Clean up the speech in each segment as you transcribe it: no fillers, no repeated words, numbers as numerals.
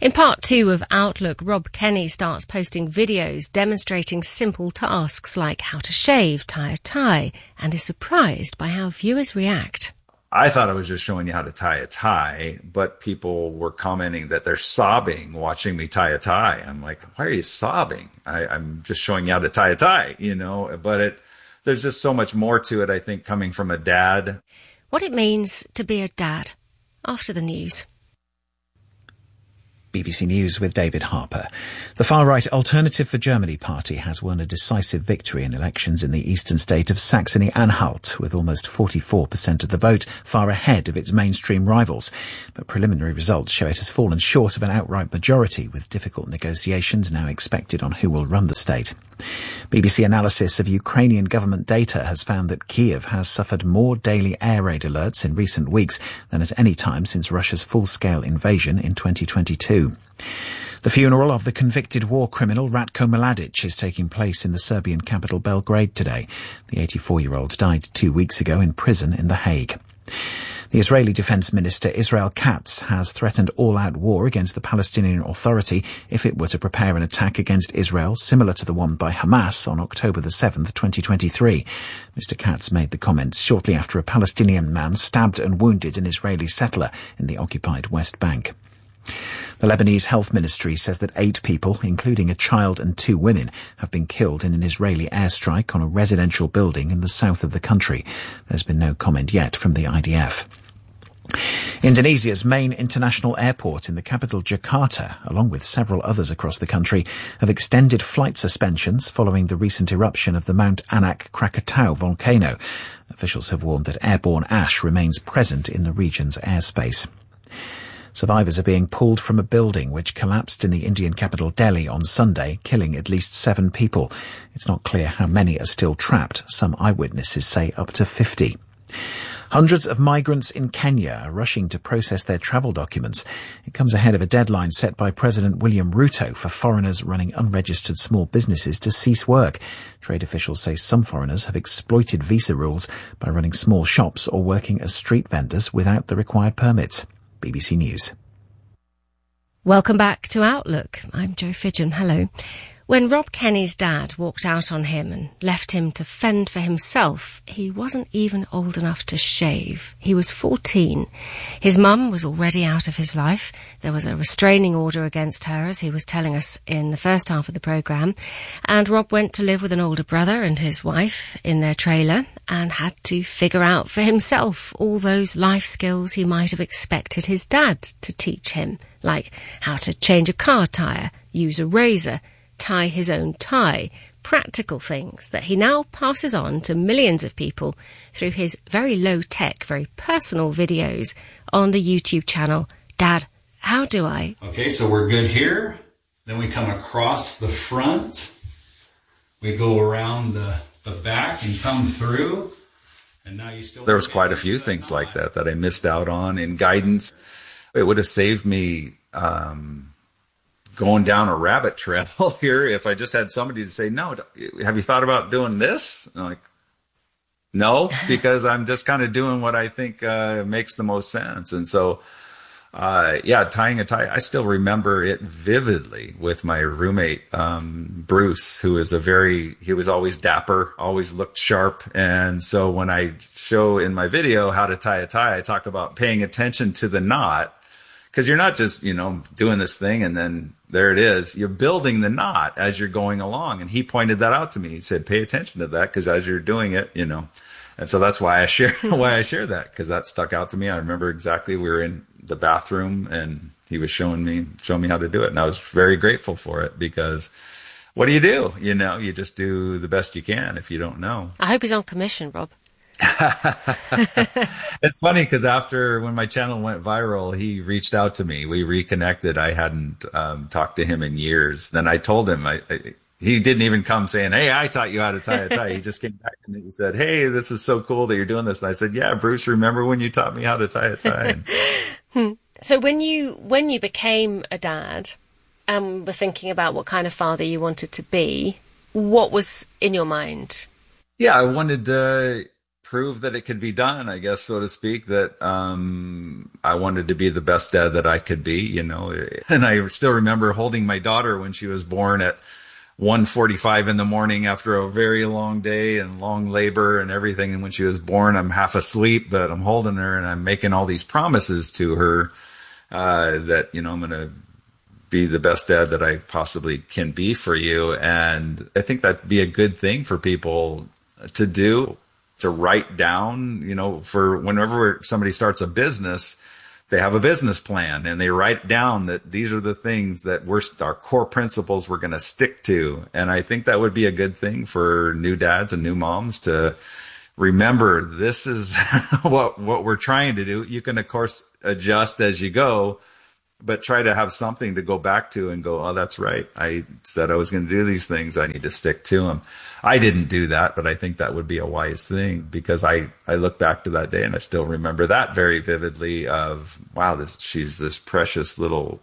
In part 2 of Outlook, Rob Kenny starts posting videos demonstrating simple tasks like how to shave, tie a tie, and is surprised by how viewers react. I thought I was just showing you how to tie a tie, but people were commenting that they're sobbing watching me tie a tie. I'm like, why are you sobbing? I'm just showing you how to tie a tie, but there's just so much more to it, I think, coming from a dad. What it means to be a dad after the news. BBC News with David Harper. The far-right Alternative for Germany party has won a decisive victory in elections in the eastern state of Saxony-Anhalt, with almost 44% of the vote, far ahead of its mainstream rivals. But preliminary results show it has fallen short of an outright majority, with difficult negotiations now expected on who will run the state. BBC analysis of Ukrainian government data has found that Kyiv has suffered more daily air raid alerts in recent weeks than at any time since Russia's full-scale invasion in 2022. The funeral of the convicted war criminal Ratko Mladic is taking place in the Serbian capital Belgrade today. The 84-year-old died 2 weeks ago in prison in The Hague. The Israeli Defense Minister Israel Katz has threatened all-out war against the Palestinian Authority if it were to prepare an attack against Israel similar to the one by Hamas on October the 7th, 2023. Mr. Katz made the comments shortly after a Palestinian man stabbed and wounded an Israeli settler in the occupied West Bank. The Lebanese Health Ministry says that 8 people, including a child and 2 women, have been killed in an Israeli airstrike on a residential building in the south of the country. There's been no comment yet from the IDF. Indonesia's main international airport in the capital Jakarta, along with several others across the country, have extended flight suspensions following the recent eruption of the Mount Anak Krakatau volcano. Officials have warned that airborne ash remains present in the region's airspace. Survivors are being pulled from a building which collapsed in the Indian capital Delhi on Sunday, killing at least 7 people. It's not clear how many are still trapped. Some eyewitnesses say up to 50. Hundreds of migrants in Kenya are rushing to process their travel documents. It comes ahead of a deadline set by President William Ruto for foreigners running unregistered small businesses to cease work. Trade officials say some foreigners have exploited visa rules by running small shops or working as street vendors without the required permits. BBC News. Welcome back to Outlook. I'm Jo Fidgen. Hello. When Rob Kenny's dad walked out on him and left him to fend for himself, he wasn't even old enough to shave. He was 14. His mum was already out of his life. There was a restraining order against her, as he was telling us in the first half of the programme. And Rob went to live with an older brother and his wife in their trailer and had to figure out for himself all those life skills he might have expected his dad to teach him, like how to change a car tyre, use a razor, tie his own tie, practical things that he now passes on to millions of people through his very low-tech, very personal videos on the YouTube channel, Dad, How Do I? Okay, so we're good here. Then we come across the front. We go around the back and come through. And now you still... There was quite a few things like that I missed out on in guidance. It would have saved me... going down a rabbit trail here if I just had somebody to say, no, have you thought about doing this? And I'm like, no, because I'm just kind of doing what I think makes the most sense. And so, tying a tie, I still remember it vividly with my roommate, Bruce, who is he was always dapper, always looked sharp. And so when I show in my video how to tie a tie, I talk about paying attention to the knot. Because you're not just, doing this thing and then there it is. You're building the knot as you're going along. And he pointed that out to me. He said, pay attention to that because as you're doing it, And so that's why I share that, because that stuck out to me. I remember exactly we were in the bathroom and he was showing me how to do it. And I was very grateful for it because what do? You just do the best you can if you don't know. I hope he's on commission, Rob. It's funny because when my channel went viral, he reached out to me. We reconnected. I hadn't talked to him in years. Then I told him, he didn't even come saying, hey, I taught you how to tie a tie. He just came back and he said, hey, this is so cool that you're doing this. And I said, yeah, Bruce, remember when you taught me how to tie a tie? So when you became a dad and were thinking about what kind of father you wanted to be, what was in your mind? Yeah, I wanted prove that it could be done, I guess, so to speak, that I wanted to be the best dad that I could be, you know. And I still remember holding my daughter when she was born at 1:45 in the morning after a very long day and long labor and everything. And when she was born, I'm half asleep, but I'm holding her and I'm making all these promises to her that, you know, I'm going to be the best dad that I possibly can be for you. And I think that'd be a good thing for people to do, to write down, you know, for whenever somebody starts a business, they have a business plan and they write down that these are the things that our core principles we're going to stick to. And I think that would be a good thing for new dads and new moms to remember. This is what we're trying to do. You can, of course, adjust as you go, but try to have something to go back to and go, oh, that's right. I said I was going to do these things. I need to stick to them. I didn't do that, but I think that would be a wise thing, because I look back to that day and I still remember that very vividly of, wow, she's this precious little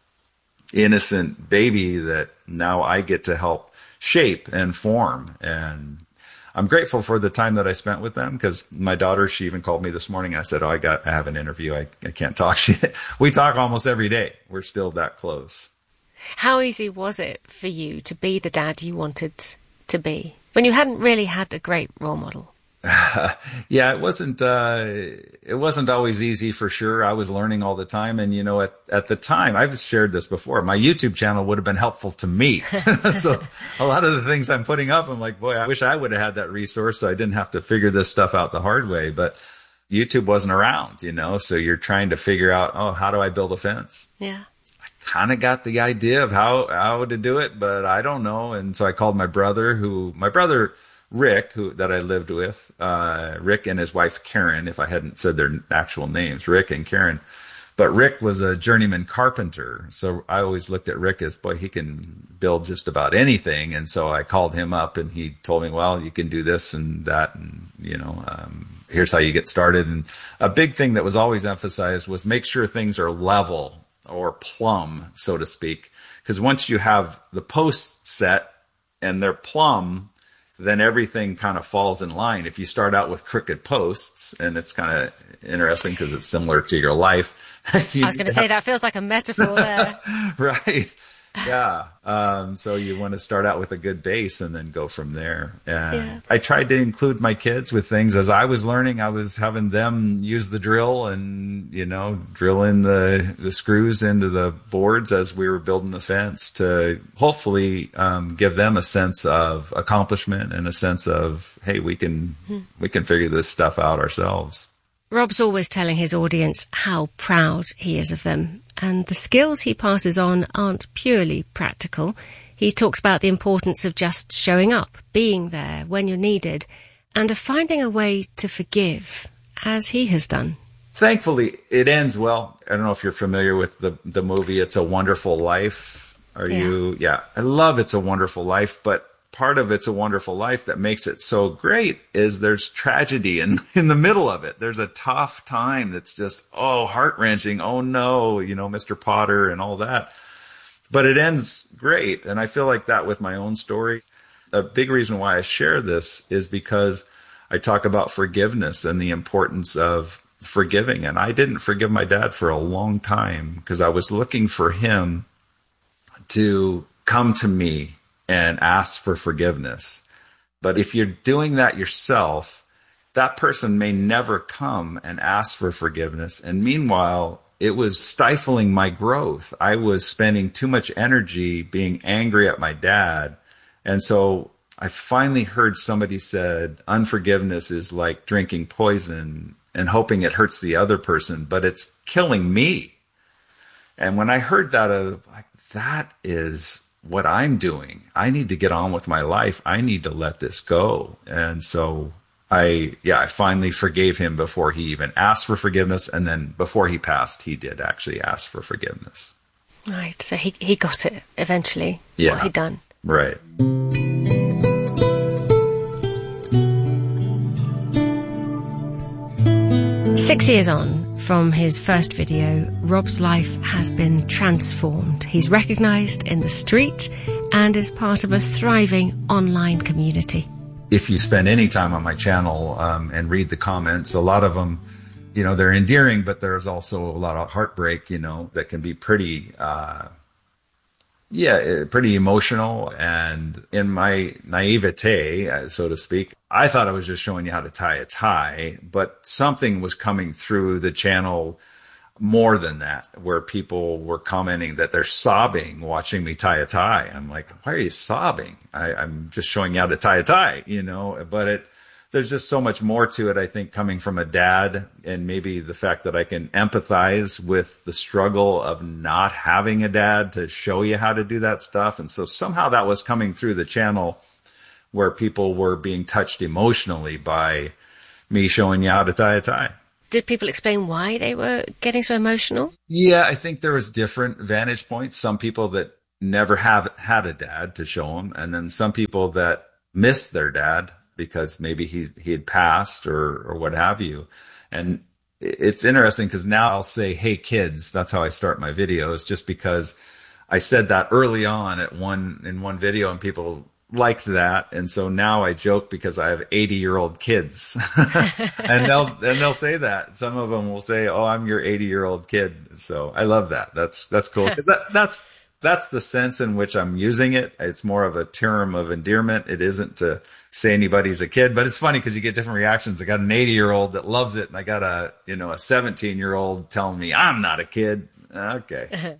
innocent baby that now I get to help shape and form. And I'm grateful for the time that I spent with them, because my daughter, she even called me this morning and I said, I have an interview. I can't talk. We talk almost every day. We're still that close. How easy was it for you to be the dad you wanted to be when you hadn't really had a great role model? Yeah, it wasn't always easy, for sure. I was learning all the time. And, you know, at the time, I've shared this before, my YouTube channel would have been helpful to me. So a lot of the things I'm putting up, I'm like, boy, I wish I would have had that resource so I didn't have to figure this stuff out the hard way. But YouTube wasn't around, you know, so you're trying to figure out, oh, how do I build a fence? Yeah. Kind of got the idea of how to do it, but I don't know. And so I called my brother, Rick, that I lived with, Rick and his wife, Karen, if I hadn't said their actual names, Rick and Karen. But Rick was a journeyman carpenter. So I always looked at Rick as, boy, he can build just about anything. And so I called him up and he told me, well, you can do this and that. And, you know, here's how you get started. And a big thing that was always emphasized was make sure things are level or plumb, so to speak. Because once you have the posts set and they're plumb, then everything kind of falls in line. If you start out with crooked posts, and it's kind of interesting because it's similar to your life. I was going to say, that feels like a metaphor there. Right. Yeah. So you want to start out with a good base and then go from there. And yeah. I tried to include my kids with things as I was learning. I was having them use the drill and, you know, drill in the screws into the boards as we were building the fence to hopefully give them a sense of accomplishment and a sense of, hey, we can figure this stuff out ourselves. Rob's always telling his audience how proud he is of them, and the skills he passes on aren't purely practical. He talks about the importance of just showing up, being there when you're needed, and of finding a way to forgive, as he has done. Thankfully, it ends well. I don't know if you're familiar with the movie It's a Wonderful Life. Yeah, I love It's a Wonderful Life, but part of It's a Wonderful Life that makes it so great is there's tragedy in the middle of it. There's a tough time that's just, heart-wrenching. Oh, no, you know, Mr. Potter and all that. But it ends great. And I feel like that with my own story. A big reason why I share this is because I talk about forgiveness and the importance of forgiving. And I didn't forgive my dad for a long time because I was looking for him to come to me and ask for forgiveness. But if you're doing that yourself, that person may never come and ask for forgiveness. And meanwhile, it was stifling my growth. I was spending too much energy being angry at my dad. And so I finally heard somebody said, unforgiveness is like drinking poison and hoping it hurts the other person, but it's killing me. And when I heard that, I was like, that is what I'm doing. I need to get on with my life. I need to let this go. And so I finally forgave him before he even asked for forgiveness. And then before he passed, he did actually ask for forgiveness. Right. So he got it eventually. Yeah. What he'd done. Right. Six years on from his first video, Rob's life has been transformed. He's recognised in the street and is part of a thriving online community. if you spend any time on my channel and read the comments, a lot of them, you know, they're endearing, but there's also a lot of heartbreak, you know, that can be pretty pretty emotional. And in my naivete, so to speak, I thought I was just showing you how to tie a tie, but something was coming through the channel more than that, where people were commenting that they're sobbing watching me tie a tie. I'm like, why are you sobbing? I'm just showing you how to tie a tie, you know, but there's just so much more to it, I think, coming from a dad, and maybe the fact that I can empathize with the struggle of not having a dad to show you how to do that stuff. And so somehow that was coming through the channel, where people were being touched emotionally by me showing you how to tie a tie. Did people explain why they were getting so emotional? Yeah, I think there was different vantage points. Some people that never have had a dad to show them, and then some people that miss their dad because maybe he had passed or what have you. And it's interesting because now I'll say, hey kids, that's how I start my videos, just because I said that early on in one video and people liked that. And so now I joke because I have 80-year-old kids and they'll say that. Some of them will say, oh, I'm your 80-year-old kid. So I love that. That's cool. Cause that's the sense in which I'm using it. It's more of a term of endearment. It isn't to say anybody's a kid, but it's funny because you get different reactions. I got an 80-year-old that loves it, and I got a 17-year-old telling me I'm not a kid. Okay.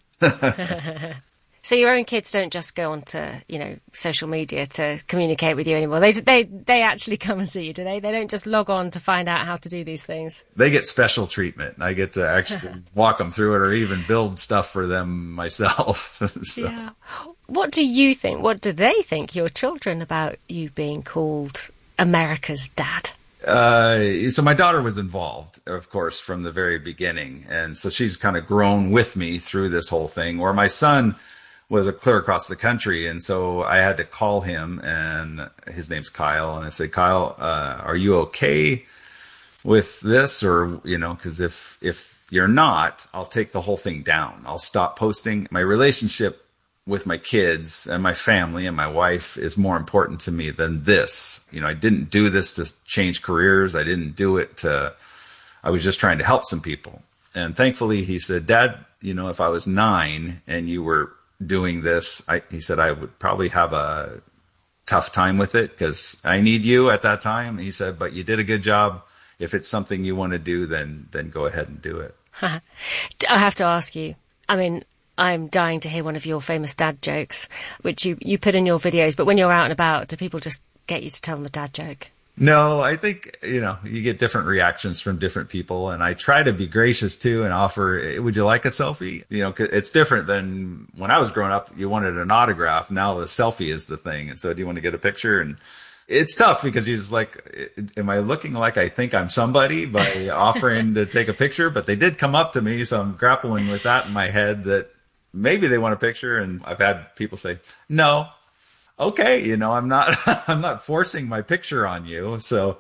So your own kids don't just go onto, social media to communicate with you anymore. They actually come and see you, do they? They don't just log on to find out how to do these things. They get special treatment. I get to actually walk them through it, or even build stuff for them myself. So. Yeah. What do you think? What do they think, your children, about you being called America's dad? So my daughter was involved, of course, from the very beginning. And so she's kind of grown with me through this whole thing, where my son was clear across the country. And so I had to call him, and his name's Kyle. And I said, Kyle, are you okay with this? Or, cause if you're not, I'll take the whole thing down. I'll stop posting. My relationship with my kids and my family and my wife is more important to me than this. I didn't do this to change careers. I didn't do it I was just trying to help some people. And thankfully he said, Dad, if I was 9 and you were doing this, he said, I would probably have a tough time with it because I need you at that time. He said, but you did a good job. If it's something you want to do, then go ahead and do it. I have to ask you, I'm dying to hear one of your famous dad jokes, which you put in your videos, but when you're out and about, do people just get you to tell them a dad joke? No, I think, you get different reactions from different people, and I try to be gracious too and offer, would you like a selfie? It's different than when I was growing up, you wanted an autograph. Now the selfie is the thing. And so do you want to get a picture? And it's tough because you're just like, am I looking like I think I'm somebody by offering to take a picture? But they did come up to me, so I'm grappling with that in my head, that maybe they want a picture. And I've had people say, no. Okay, I'm not forcing my picture on you. So,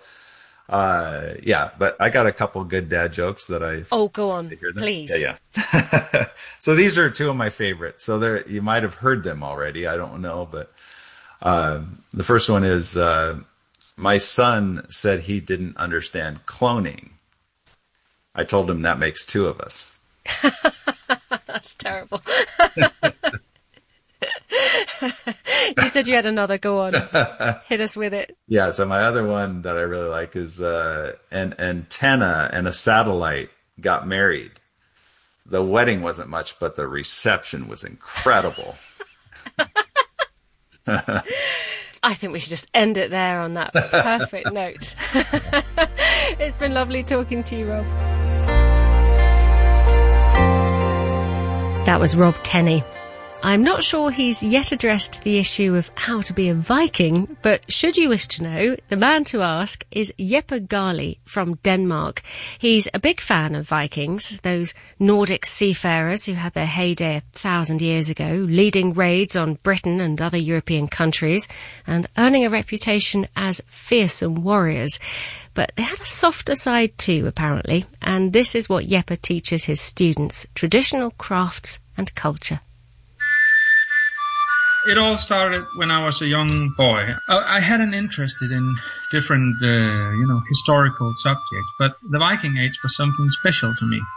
but I got a couple good dad jokes that go on, please. Yeah. So these are two of my favorites. So you might have heard them already. I don't know, but, the first one is, my son said he didn't understand cloning. I told him that makes 2 of us. That's terrible. You said you had another. Go on. Hit us with it. Yeah, so my other one that I really like is an antenna and a satellite got married. The wedding wasn't much, but the reception was incredible. I think we should just end it there on that perfect note. It's been lovely talking to you, Rob. That was Rob Kenny. I'm not sure he's yet addressed the issue of how to be a Viking, but should you wish to know, the man to ask is Jeppe Gali from Denmark. He's a big fan of Vikings, those Nordic seafarers who had their heyday 1,000 years ago, leading raids on Britain and other European countries, and earning a reputation as fearsome warriors. But they had a softer side too, apparently, and this is what Jeppe teaches his students: traditional crafts and culture. It all started when I was a young boy. I had an interest in different, historical subjects, but the Viking Age was something special to me.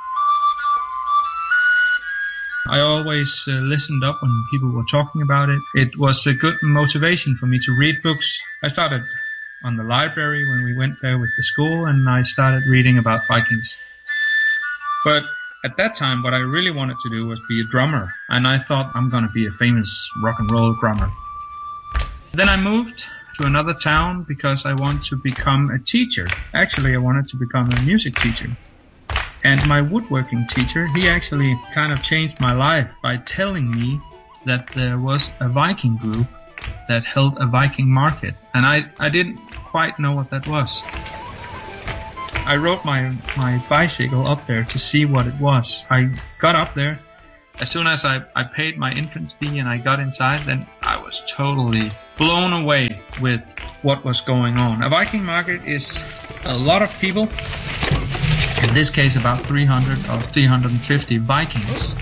I always listened up when people were talking about it. It was a good motivation for me to read books. I started on the library when we went there with the school, and I started reading about Vikings. But at that time, what I really wanted to do was be a drummer, and I thought I'm going to be a famous rock and roll drummer. Then I moved to another town because I wanted to become a teacher. Actually, I wanted to become a music teacher. And my woodworking teacher, he actually kind of changed my life by telling me that there was a Viking group that held a Viking market. And I didn't quite know what that was. I rode my bicycle up there to see what it was. I got up there. As soon as I paid my entrance fee and I got inside, then I was totally blown away with what was going on. A Viking market is a lot of people. In this case, about 300 or 350 Vikings.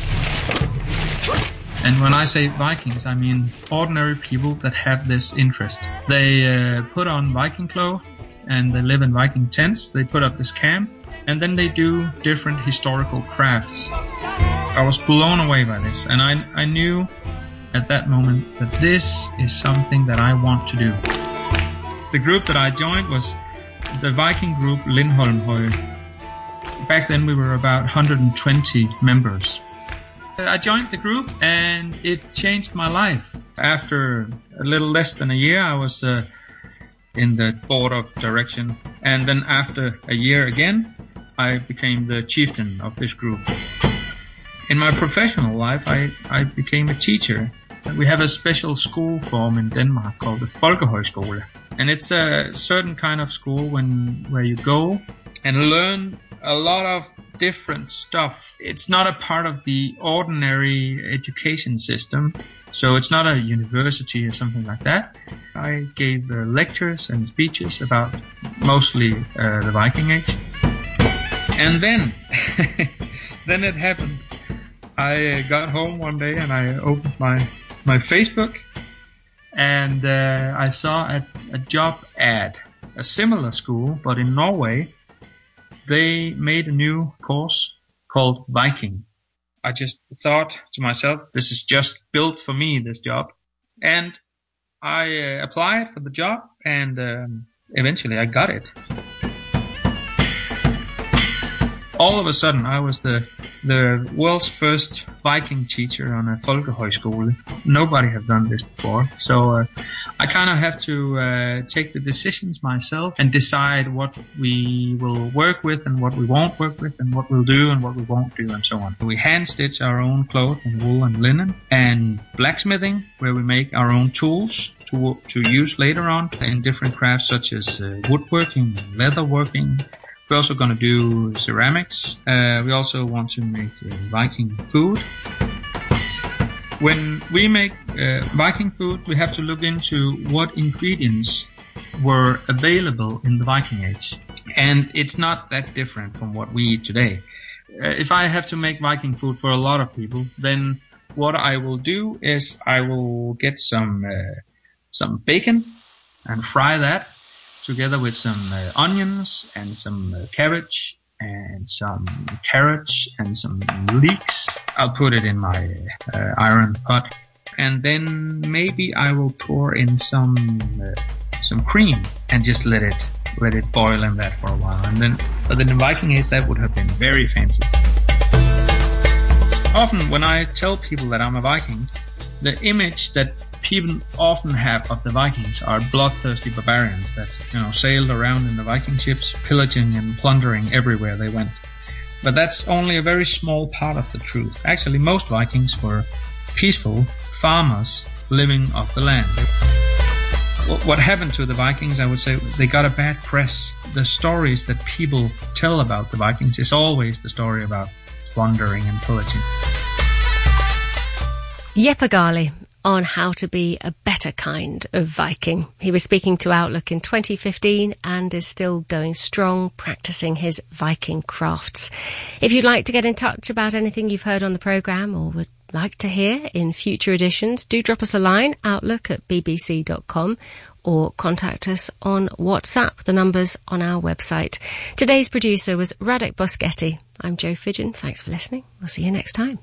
And when I say Vikings, I mean ordinary people that have this interest. They put on Viking clothes and they live in Viking tents. They put up this camp and then they do different historical crafts. I was blown away by this, and I knew at that moment that this is something that I want to do. The group that I joined was the Viking group Lindholmhøj. Back then we were about 120 members. I joined the group and it changed my life. After a little less than a year, I was in the board of direction. And then after a year again, I became the chieftain of this group. In my professional life, I became a teacher. We have a special school form in Denmark called the Folkehøjskole. And it's a certain kind of school where you go and learn a lot of different stuff. It's not a part of the ordinary education system, so it's not a university or something like that. I gave lectures and speeches about mostly the Viking Age. And then, then it happened. I got home one day and I opened my Facebook and I saw a job ad, a similar school, but in Norway. They made a new course called Viking. I just thought to myself, this is just built for me, this job. And I applied for the job and eventually I got it. All of a sudden, I was the world's first Viking teacher on a Folkehøjskole. Nobody had done this before. So I kind of have to take the decisions myself and decide what we will work with and what we won't work with and what we'll do and what we won't do and so on. We hand stitch our own clothes in wool and linen, and blacksmithing, where we make our own tools to use later on in different crafts such as woodworking, leatherworking. We're also going to do ceramics. We also want to make Viking food. When we make Viking food, we have to look into what ingredients were available in the Viking Age. And it's not that different from what we eat today. If I have to make Viking food for a lot of people, then what I will do is I will get some bacon and fry that together with some onions and some cabbage and some carrots and some leeks. I'll put it in my iron pot, and then maybe I will pour in some cream and just let it boil in that for a while. But then in Viking Age that would have been very fancy. Often when I tell people that I'm a Viking, the image that people often have of the Vikings are bloodthirsty barbarians that, sailed around in the Viking ships, pillaging and plundering everywhere they went. But that's only a very small part of the truth. Actually, most Vikings were peaceful farmers living off the land. What happened to the Vikings, I would say, they got a bad press. The stories that people tell about the Vikings is always the story about plundering and pillaging. Jeppe Ghali on how to be a better kind of Viking. He was speaking to Outlook in 2015 and is still going strong practicing his Viking crafts. If you'd like to get in touch about anything you've heard on the programme or would like to hear in future editions, do drop us a line, outlook@bbc.com, or contact us on WhatsApp, the numbers on our website. Today's producer was Radek Boschetti. I'm Jo Fidgen. Thanks for listening. We'll see you next time.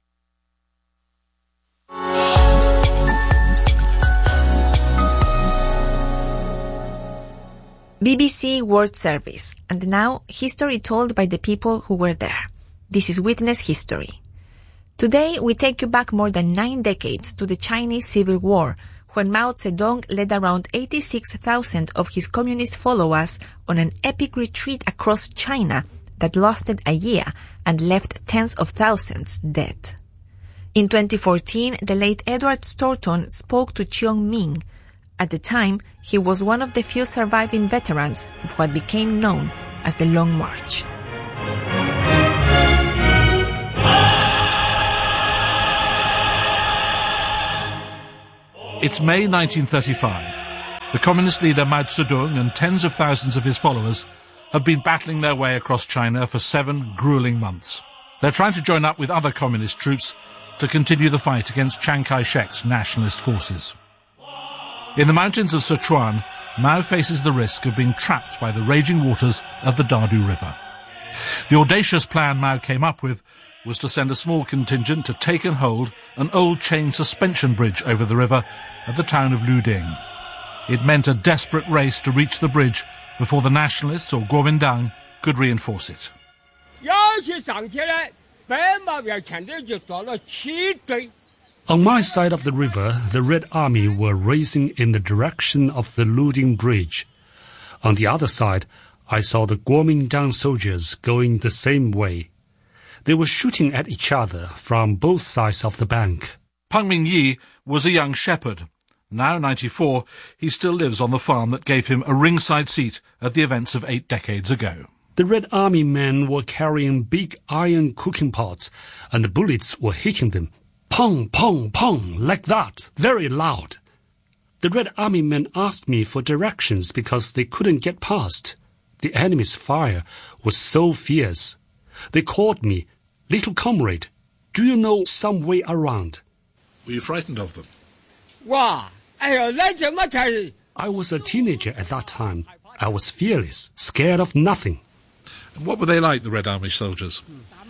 BBC World Service, and now history told by the people who were there. This is Witness History. Today we take you back more than 9 decades to the Chinese Civil War, when Mao Zedong led around 86,000 of his communist followers on an epic retreat across China that lasted a year and left tens of thousands dead. In 2014, the late Edward Storton spoke to Chiang Ming. At the time, he was one of the few surviving veterans of what became known as the Long March. It's May 1935. The communist leader Mao Zedong and tens of thousands of his followers have been battling their way across China for 7 grueling months. They're trying to join up with other communist troops to continue the fight against Chiang Kai-shek's nationalist forces. In the mountains of Sichuan, Mao faces the risk of being trapped by the raging waters of the Dadu River. The audacious plan Mao came up with was to send a small contingent to take and hold an old chain suspension bridge over the river at the town of Luding. It meant a desperate race to reach the bridge before the nationalists or Kuomintang could reinforce it. On my side of the river, the Red Army were racing in the direction of the Luding Bridge. On the other side, I saw the Kuomintang soldiers going the same way. They were shooting at each other from both sides of the bank. Peng Mingyi was a young shepherd. Now 94, he still lives on the farm that gave him a ringside seat at the events of 8 decades ago. The Red Army men were carrying big iron cooking pots, and the bullets were hitting them. Pong, pong, pong, like that, very loud. The Red Army men asked me for directions because they couldn't get past. The enemy's fire was so fierce. They called me, "Little comrade, do you know some way around?" Were you frightened of them? I was a teenager at that time. I was fearless, scared of nothing. And what were they like, the Red Army soldiers?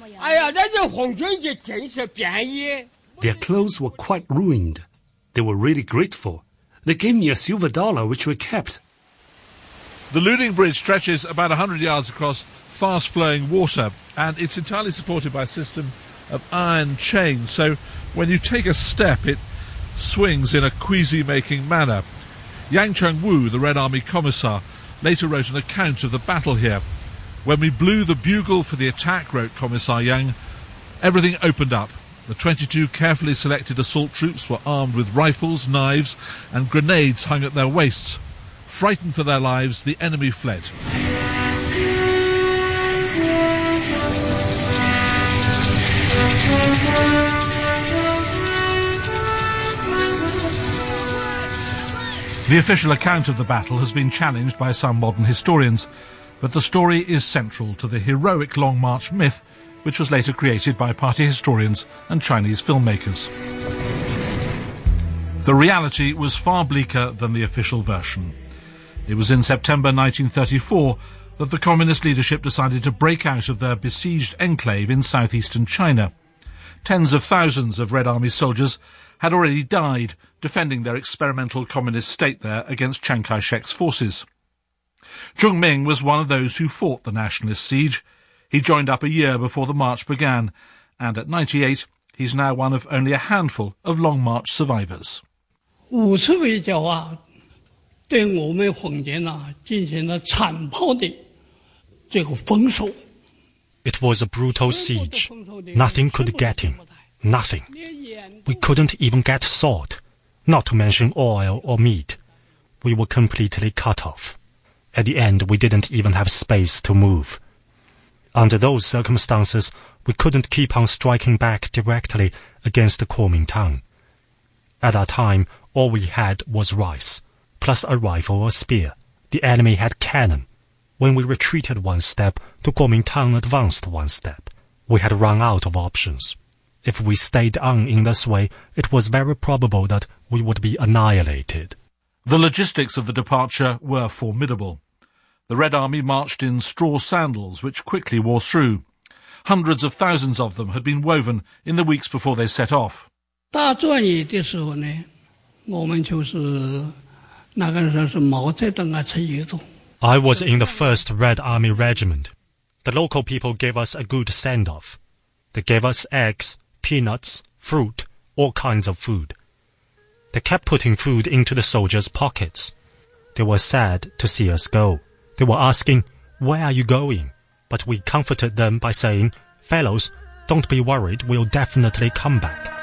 Their clothes were quite ruined. They were really grateful. They gave me a silver dollar, which we kept. The Luding Bridge stretches about 100 yards across fast-flowing water, and it's entirely supported by a system of iron chains, so when you take a step, it swings in a queasy-making manner. Yang Cheng-wu, the Red Army commissar, later wrote an account of the battle here. "When we blew the bugle for the attack," wrote Commissar Yang, "everything opened up. The 22 carefully selected assault troops were armed with rifles, knives, and grenades hung at their waists. Frightened for their lives, the enemy fled." The official account of the battle has been challenged by some modern historians, but the story is central to the heroic Long March myth, which was later created by party historians and Chinese filmmakers. The reality was far bleaker than the official version. It was in September 1934 that the communist leadership decided to break out of their besieged enclave in southeastern China. Tens of thousands of Red Army soldiers had already died defending their experimental communist state there against Chiang Kai-shek's forces. Zheng Ming was one of those who fought the nationalist siege. He joined up a year before the march began, and at 98, he's now one of only a handful of Long March survivors. It was a brutal siege. Nothing could get him. Nothing. We couldn't even get salt, not to mention oil or meat. We were completely cut off. At the end, we didn't even have space to move. Under those circumstances, we couldn't keep on striking back directly against the Kuomintang. At that time, all we had was rice, plus a rifle or spear. The enemy had cannon. When we retreated one step, the Kuomintang advanced one step. We had run out of options. If we stayed on in this way, it was very probable that we would be annihilated. The logistics of the departure were formidable. The Red Army marched in straw sandals, which quickly wore through. Hundreds of thousands of them had been woven in the weeks before they set off. 大转移的时候呢，我们就是那个时候是毛泽东啊吃一种。 I was in the 1st Red Army Regiment. The local people gave us a good send-off. They gave us eggs, peanuts, fruit, all kinds of food. They kept putting food into the soldiers' pockets. They were sad to see us go. They were asking, "Where are you going?" But we comforted them by saying, "Fellows, don't be worried, we'll definitely come back."